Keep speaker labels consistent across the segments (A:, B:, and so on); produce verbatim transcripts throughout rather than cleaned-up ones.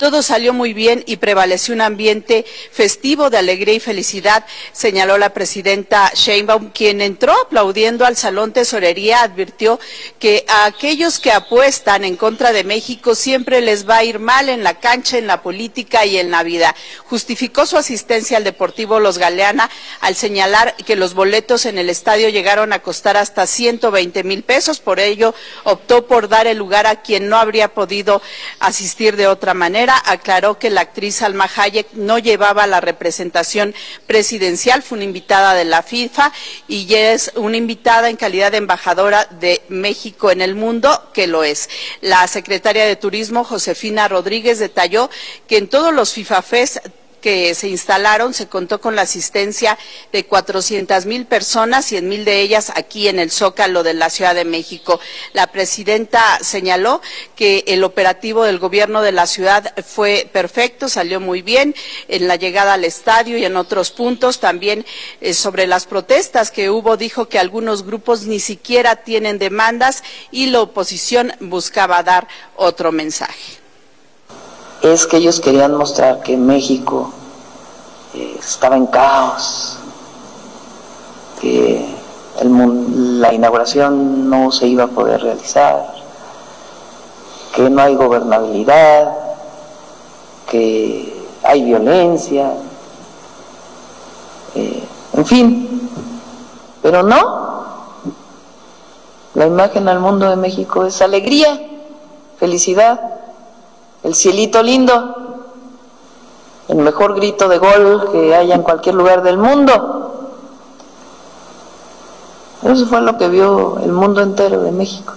A: Todo salió muy bien y prevaleció un ambiente festivo de alegría y felicidad, señaló la presidenta Sheinbaum, quien entró aplaudiendo al Salón Tesorería. Advirtió que a aquellos que apuestan en contra de México siempre les va a ir mal en la cancha, en la política y en la vida. Justificó su asistencia al Deportivo Los Galeana al señalar que los boletos en el estadio llegaron a costar hasta ciento veinte mil pesos, por ello optó por dar el lugar a quien no habría podido asistir de otra manera. Aclaró que la actriz Salma Hayek no llevaba la representación presidencial, fue una invitada de la FIFA y ya es una invitada en calidad de embajadora de México en el mundo, que lo es. La secretaria de Turismo, Josefina Rodríguez, detalló que en todos los FIFA Fest que se instalaron se contó con la asistencia de cuatrocientas mil personas, cien mil de ellas aquí en el Zócalo de la Ciudad de México. La presidenta señaló que el operativo del gobierno de la ciudad fue perfecto, salió muy bien en la llegada al estadio y en otros puntos. También eh, sobre las protestas que hubo, dijo que algunos grupos ni siquiera tienen demandas y la oposición buscaba dar otro mensaje.
B: Es que ellos querían mostrar que México eh, estaba en caos, que el, la inauguración no se iba a poder realizar, que no hay gobernabilidad, que hay violencia, eh, en fin, pero no, la imagen al mundo de México es alegría, felicidad, el cielito lindo, el mejor grito de gol que haya en cualquier lugar del mundo. Eso fue lo que vio el mundo entero de México.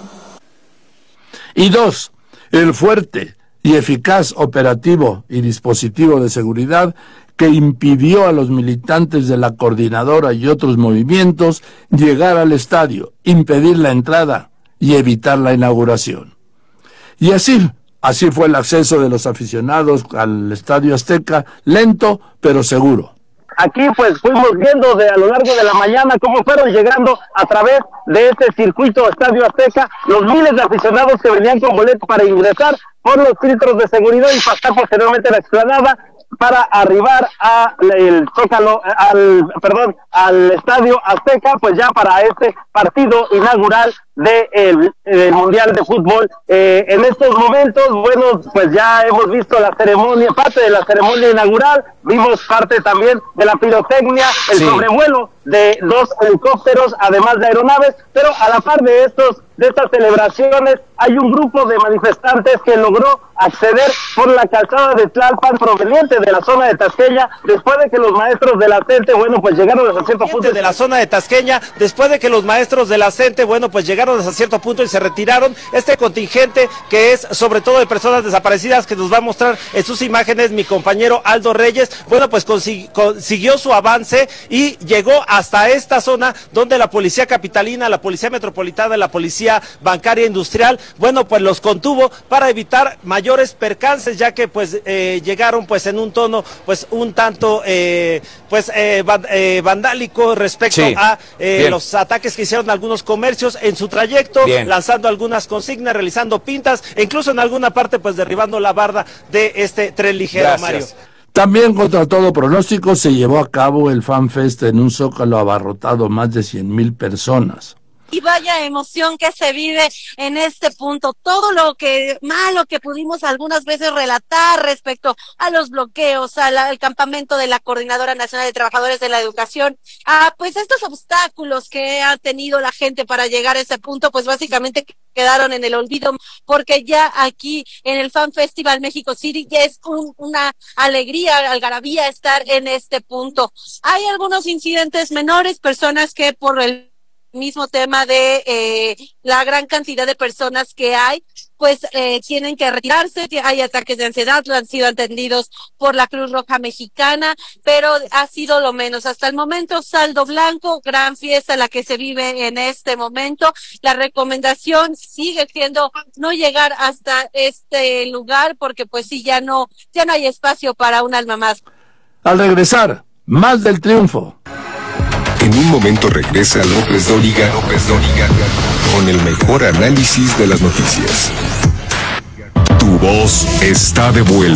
C: Y dos, el fuerte y eficaz operativo y dispositivo de seguridad que impidió a los militantes de la coordinadora y otros movimientos llegar al estadio, impedir la entrada y evitar la inauguración. Y así, así fue el acceso de los aficionados al Estadio Azteca, lento pero seguro.
D: Aquí pues fuimos viendo de a lo largo de la mañana cómo fueron llegando a través de este circuito Estadio Azteca los miles de aficionados que venían con boleto para ingresar por los filtros de seguridad y pasar posteriormente a la explanada para arribar al Zócalo, al, perdón, al Estadio Azteca, pues ya para este partido inaugural del de Mundial de Fútbol. Eh, en estos momentos, bueno, pues ya hemos visto la ceremonia, parte de la ceremonia inaugural, vimos parte también de la pirotecnia, el sí. sobrevuelo de dos helicópteros, además de aeronaves, pero a la par de estos de estas celebraciones hay un grupo de manifestantes que logró acceder por la calzada de Tlalpan proveniente de la zona de Tasqueña, después de que los maestros de la CENTE, bueno, pues llegaron hasta cierto punto
E: de la zona de Tasqueña, después de que los maestros de la CENTE, bueno, pues llegaron hasta cierto punto y se retiraron. Este contingente que es sobre todo de personas desaparecidas, que nos va a mostrar en sus imágenes mi compañero Aldo Reyes, bueno, pues consiguió, consiguió su avance y llegó hasta esta zona donde la policía capitalina, la policía metropolitana, la policía bancaria industrial, bueno, pues los contuvo para evitar mayores percances, ya que pues eh, llegaron pues en un tono pues un tanto eh, pues eh, van, eh, vandálico respecto sí, a eh, los ataques que hicieron algunos comercios en su trayecto, bien. lanzando algunas consignas, realizando pintas e incluso en alguna parte pues derribando la barda de este tren ligero. Gracias. Mario.
C: También contra todo pronóstico se llevó a cabo el Fan Fest en un Zócalo abarrotado más de cien mil personas.
F: Y vaya emoción que se vive en este punto. Todo lo que malo que pudimos algunas veces relatar respecto a los bloqueos, al, al campamento de la Coordinadora Nacional de Trabajadores de la Educación, a pues estos obstáculos que ha tenido la gente para llegar a ese punto, pues básicamente quedaron en el olvido, porque ya aquí en el Fan Festival México City ya es un, una alegría, algarabía estar en este punto. Hay algunos incidentes menores, personas que por el mismo tema de eh, la gran cantidad de personas que hay, pues eh, tienen que retirarse, hay ataques de ansiedad, han sido atendidos por la Cruz Roja Mexicana, pero ha sido lo menos. Hasta el momento, saldo blanco, gran fiesta la que se vive en este momento. La recomendación sigue siendo no llegar hasta este lugar, porque pues sí, ya no, ya no hay espacio para un alma más.
C: Al regresar, más del triunfo.
G: En un momento regresa López Dóriga, López Dóriga, con el mejor análisis de las noticias. Tu voz está de vuelta.